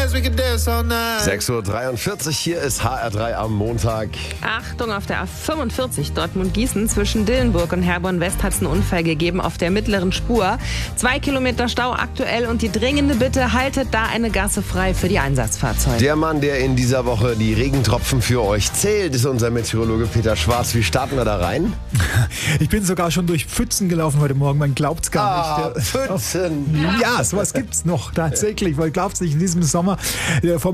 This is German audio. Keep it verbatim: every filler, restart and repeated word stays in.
sechs Uhr dreiundvierzig, hier ist H R drei am Montag. Achtung, auf der A fünfundvierzig Dortmund-Gießen zwischen Dillenburg und Herborn-West hat es einen Unfall gegeben auf der mittleren Spur. Zwei Kilometer Stau aktuell und die dringende Bitte, haltet da eine Gasse frei für die Einsatzfahrzeuge. Der Mann, der in dieser Woche die Regentropfen für euch zählt, ist unser Meteorologe Peter Schwarz. Wie starten wir da rein? Ich bin sogar schon durch Pfützen gelaufen heute Morgen, man glaubt's gar Ah, nicht. Pfützen! Ja, sowas gibt's noch tatsächlich, weil glaubt's nicht, in diesem Sommer. Vom